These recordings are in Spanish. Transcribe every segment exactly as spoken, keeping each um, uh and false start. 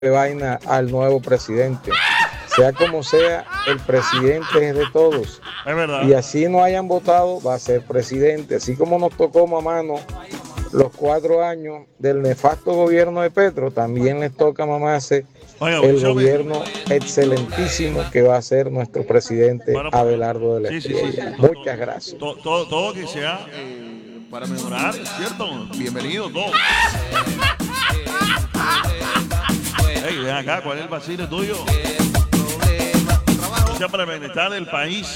vaina al nuevo presidente. Sea como sea, el presidente es de todos. Es verdad. Y así no hayan votado, va a ser presidente. Así como nos tocó mamano los cuatro años del nefasto gobierno de Petro, también les toca mamarse Oiga, el yo gobierno me... excelentísimo que va a ser nuestro presidente bueno, Abelardo de la sí, Estrella. Sí, sí, sí. Muchas gracias. Todo, todo, todo que sea eh, para mejorar, ¿cierto? Bienvenido todos. Hey, ven acá, ¿cuál es el vacío tuyo? O sea, para el bienestar del país.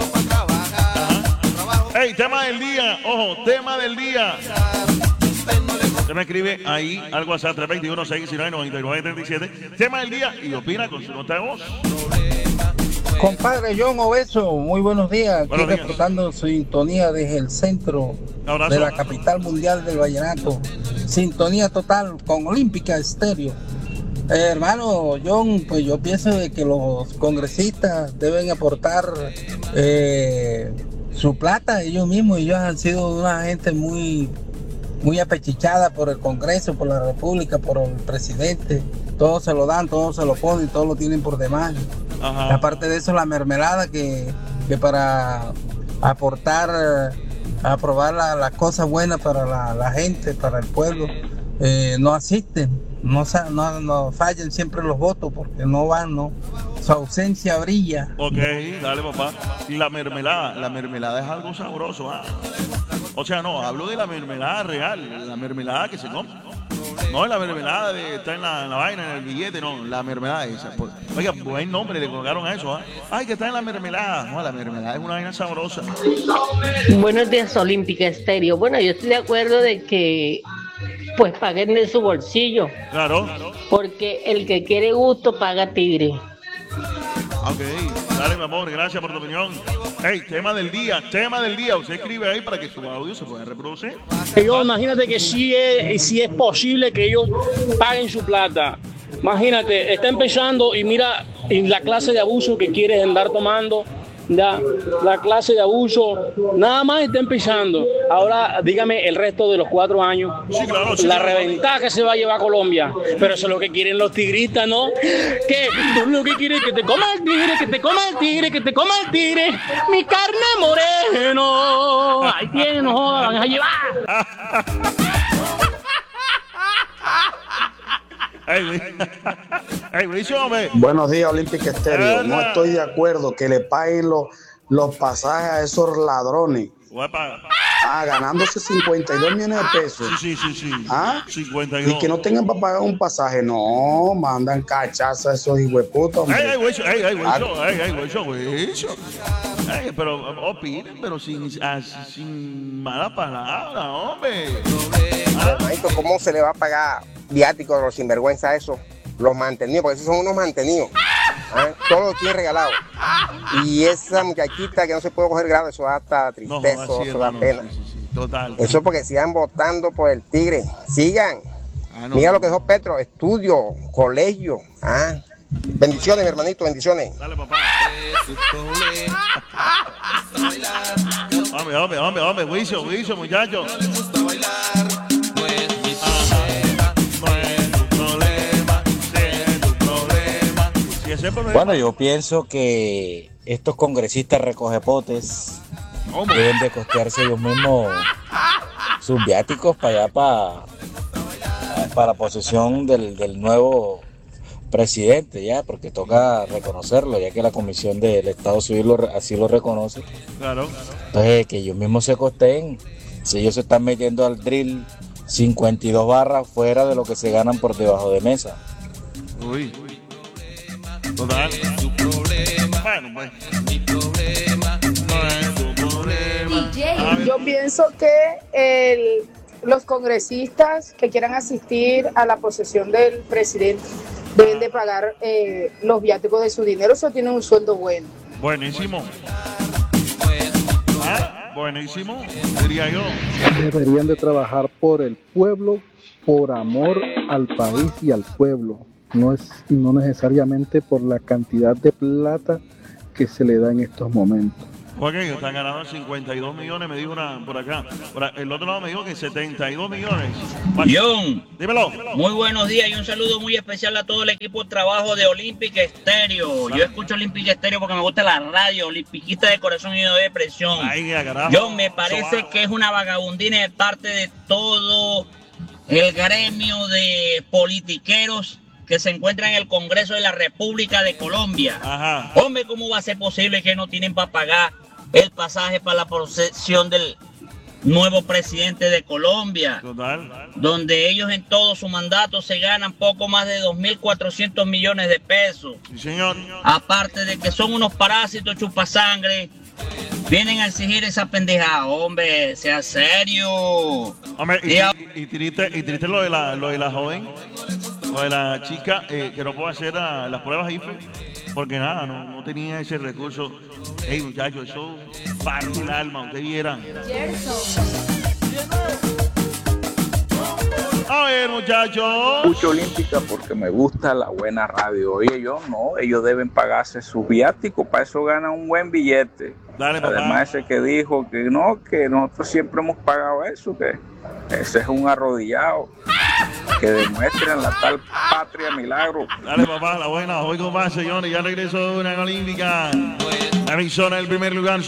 Ajá. Hey, tema del día, ojo, tema del día. Usted me escribe ahí al WhatsApp tres dos uno, seis nueve, nueve nueve tres siete. Tema del día y opina con su nota de voz. Compadre John Obeso, muy buenos días. Buenos Aquí días. Reportando sintonía desde el centro de la capital mundial del vallenato. Sintonía total con Olímpica Estéreo. Eh, hermano John, pues yo pienso de que los congresistas deben aportar eh, su plata ellos mismos. Ellos han sido una gente muy, muy apechichada por el Congreso, por la República, por el presidente. Todos se lo dan, todos se lo ponen, todos lo tienen por demás. Ajá. Aparte de eso, la mermelada que, que para aportar, aprobar las la cosas buenas para la, la gente, para el pueblo, eh, no asisten. No, no, no fallen siempre los votos porque no van, no. Su ausencia brilla. Ok, dale papá. Y la mermelada, la mermelada es algo sabroso, ¿ah? O sea, no, hablo de la mermelada real, la mermelada que se come. No es la mermelada de estar en la, en la vaina, en el billete, no, la mermelada esa. Pues, oiga, buen nombre le colocaron a eso, ¿ah? Ay, que está en la mermelada. No, la mermelada es una vaina sabrosa. Buenos días, Olímpica Estéreo. Bueno, yo estoy de acuerdo de que pues paguen de su bolsillo. Claro. Porque el que quiere gusto paga tigre. Ok, dale mi amor, gracias por tu opinión. Hey, tema del día, tema del día. Usted escribe ahí para que su audio se pueda reproducir. Yo, imagínate que sí es, sí es posible que ellos paguen su plata. Imagínate, está empezando y mira la clase de abuso que quieres andar tomando. Ya, la clase de abuso nada más está empezando. Ahora dígame el resto de los cuatro años. Sí, claro, sí, la claro. reventada que se va a llevar a Colombia. Pero eso es lo que quieren los tigristas, ¿no? Que tú lo que quieres es que te coma el tigre, que te coma el tigre, que te coma el tigre. Mi carne moreno. Ahí tienen, no jodan, van a llevar. Hey, hey, buenos días, Olímpica Estéreo. No estoy de acuerdo que le paguen los, los pasajes a esos ladrones. Ah, ganándose cincuenta y dos millones de pesos. Sí, sí, sí, sí. ¿Ah? cincuenta y dos. Y que no tengan para pagar un pasaje. No, mandan cachaza a esos hijueputos. Ey, ey, güey, ey, ey, güey, ey, güey, güey. Ey, pero opinen, pero sin, sin mala palabra, hombre. ¿Ah? Maestro, ¿cómo se le va a pagar viáticos a los sinvergüenza eso? Los mantenidos, porque esos son unos mantenidos. ¿Ah? Todo lo tiene regalado. Y esa muchachita que no se puede coger grado, eso da hasta tristeza, no, eso da pena. Sí, sí, sí. Total. Eso es porque sigan votando por el tigre. Sigan. Ah, no, Mira no. lo que dejó Petro, estudio, colegio. ¿Ah? Bendiciones, mi hermanito, bendiciones. Dale, papá. Hombre, hombre, hombre, hombre, juicio, juicio, muchachos. Bueno, yo pienso que estos congresistas recogepotes ¿Cómo? deben de costearse ellos mismos sus viáticos para allá, para, para la posesión del, del nuevo presidente, ya, porque toca reconocerlo, ya que la Comisión del Estado Civil lo, así lo reconoce. Claro. Entonces, que ellos mismos se costeen. Si ellos se están metiendo al drill cincuenta y dos barras fuera de lo que se ganan por debajo de mesa. Uy. Total. Bueno, pues. Mi problema no es tu problema. Yo pienso que el, los congresistas que quieran asistir a la posesión del presidente deben de pagar eh, los viáticos de su dinero, eso tienen un sueldo bueno. Buenísimo. Ah, buenísimo, diría yo. Deberían de trabajar por el pueblo, por amor al país y al pueblo. No es no necesariamente por la cantidad de plata que se le da en estos momentos. ¿Por qué? Están ganando cincuenta y dos millones, me dijo una por acá. Por acá. El otro lado me dijo que setenta y dos millones. John, dímelo. Muy buenos días y un saludo muy especial a todo el equipo de trabajo de Olympic Stereo. Yo escucho Olympic Stereo porque me gusta la radio, olimpiquista de corazón y de depresión. Ay, carajo. John, me parece que es una vagabundina de parte de todo el gremio de politiqueros que se encuentra en el Congreso de la República de Colombia. Ajá. Hombre, ¿cómo va a ser posible que no tienen para pagar el pasaje para la procesión del nuevo presidente de Colombia? Total. Donde ellos en todo su mandato se ganan poco más de dos mil cuatrocientos millones de pesos. Sí, señor. Aparte de que son unos parásitos chupasangre, vienen a exigir esa pendejada. Hombre, sea serio. Hombre, y, y, y, triste, y triste lo de la, lo de la joven. O de la chica eh, que no puede hacer a, las pruebas I F E porque nada, no, no tenía ese recurso. Ey, muchachos, eso parte el alma, ustedes vieran. A ver, muchachos. Escucho Olímpica porque me gusta la buena radio. Oye, yo no, ellos deben pagarse sus viáticos, para eso ganan un buen billete. Dale, papá. Además, ese que dijo que no, que nosotros siempre hemos pagado eso, que ese es un arrodillado. Que demuestren la tal patria milagro. Dale, papá, la buena. Oigo más, señores. Ya regresó una Olímpica. La emisora del primer lugar.